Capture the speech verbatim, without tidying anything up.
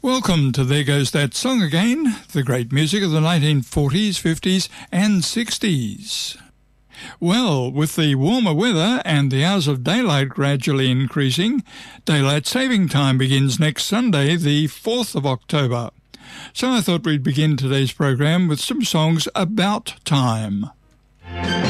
Welcome to There Goes That Song Again, the great music of the nineteen forties, fifties and sixties. Well, with the warmer weather and the hours of daylight gradually increasing, daylight saving time begins next Sunday, the fourth of October. So I thought we'd begin today's program with some songs about time.